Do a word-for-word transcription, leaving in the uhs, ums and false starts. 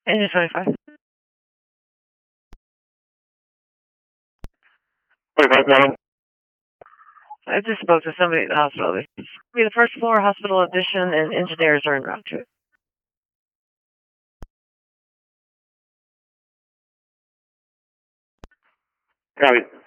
Engine twenty-five. twenty-five, madam. I just spoke to somebody at the hospital. It's be the first floor hospital addition, and engineers are en route to it. Copy.